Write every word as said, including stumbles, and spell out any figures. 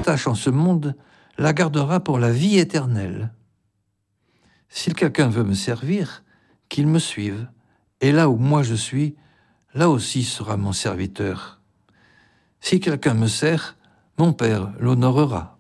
tâche en ce monde la gardera pour la vie éternelle. Si quelqu'un veut me servir, qu'il me suive, et là où moi je suis, là aussi sera mon serviteur. Si quelqu'un me sert, mon Père l'honorera.